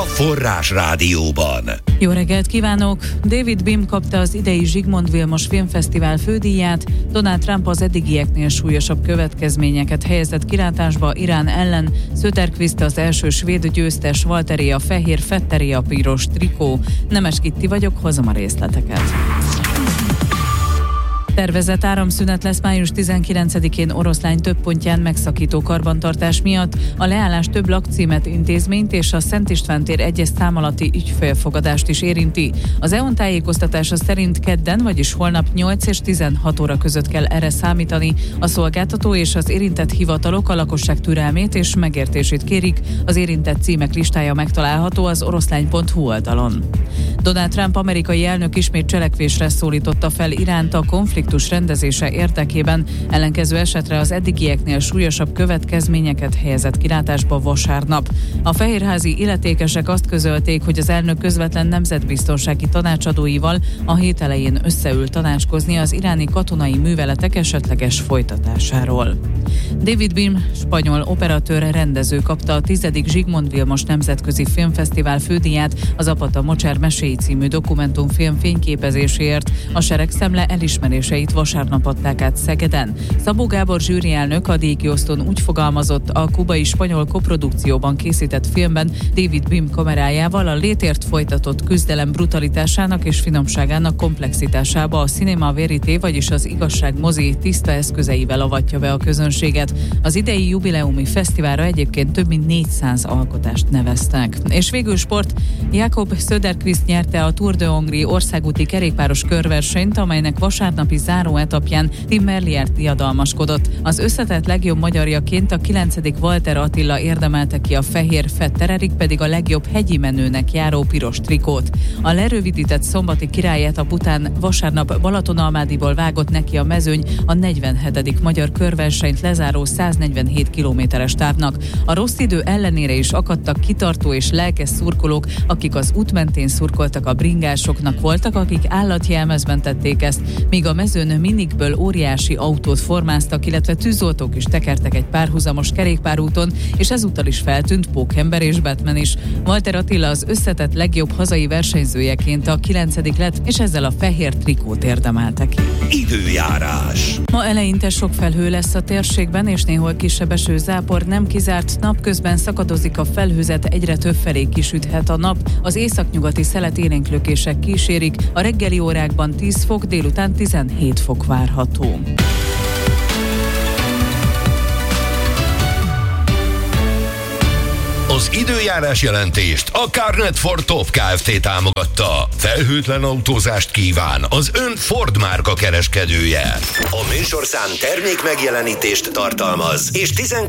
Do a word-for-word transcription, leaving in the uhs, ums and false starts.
Forrás Rádióban. Jó reggelt kívánok! David Bim kapta az idei Zsigmond Vilmos Filmfesztivál fődíját, Donald Trump az eddigieknél súlyosabb következményeket helyezett kilátásba Irán ellen, Söderqvist az első svéd győztes, Valtteri a fehér, Fetteri a piros trikó. Nemes Kitti vagyok, hozom a részleteket. Tervezett áramszünet lesz május tizenkilencedikén Oroszlány több pontján megszakító karbantartás miatt. A leállás több lakcímet, intézményt és a Szent István tér egyes szám alatti ügyfélfogadást is érinti. Az é u-n tájékoztatása szerint kedden, vagyis holnap nyolc és tizenhat óra között kell erre számítani. A szolgáltató és az érintett hivatalok a lakosság türelmét és megértését kérik. Az érintett címek listája megtalálható az oroszlány pont hu oldalon. Donald Trump amerikai elnök ismét cselekvésre szólította fel Iránt a konfliktus rendezése érdekében, ellenkező esetre az eddigieknél súlyosabb következményeket helyezett kilátásba vasárnap. A fehérházi illetékesek azt közölték, hogy az elnök közvetlen nemzetbiztonsági tanácsadóival a hét elején összeül tanácskozni az iráni katonai műveletek esetleges folytatásáról. David Bim, spanyol operatőr, rendező kapta a tizedik Zsigmond Vilmos Nemzetközi Filmfesztivál fődíját az Apata Mocser meséi című dokumentumfilm fényképezéséért. A seregszemle elismeréseit vasárnap adták át Szegeden. Szabó Gábor zsűrielnök a díjkiosztón úgy fogalmazott, a kubai spanyol koprodukcióban készített filmben David Bim kamerájával a létért folytatott küzdelem brutalitásának és finomságának komplexitásába a Cinema Verité, vagyis az igazság mozi tiszta eszközeivel avatja be a közönséget. Az idei jubileumi fesztiválra egyébként több mint négyszáz alkotást neveztek. És végül sport, Jakob Söderqvist nyerte a Tour de Hongrie országúti kerékpáros körversenyt, amelynek vasárnapi záró etapján Tim Merlier diadalmaskodott. Az összetett legjobb magyarjaként a kilencedik Walter Attila érdemelte ki a fehér, Fetter Erik pedig a legjobb hegyi menőnek járó piros trikót. A lerövidített szombati királyetap után vasárnap Balatonalmádiból vágott neki a mezőny a negyvenhetedik magyar körversenyt lezáró száznegyvenhét kilométeres távnak. A rossz idő ellenére is akadtak kitartó és lelkes szurkolók, akik az út mentén szurkoltak a bringásoknak, voltak, akik állatjelmezben tették ezt, míg a mezőn minikből óriási autót formáztak, illetve tűzoltók is tekertek egy párhuzamos kerékpárúton, és ezúttal is feltűnt Pókember és Batman is. Walter Attila az összetett legjobb hazai versenyzőjeként a kilencedik lett, és ezzel a fehér trikót érdemelte ki. Időjárás. Ma eleinte sok felhő lesz a térségben, és néhol kisebb esőzápor, nem kizárt, napközben szakadozik a felhőzet, egyre több felé kisüthet a nap. Az északnyugati szelet élénklökések kísérik, a reggeli órákban tíz fok, délután tizenhét fok várható. Az időjárás jelentést a Carnet Ford Top Kft. Támogatta. Felhőtlen autózást kíván az ön Ford márka kereskedője. A műsorszám termék megjelenítést tartalmaz, és tizen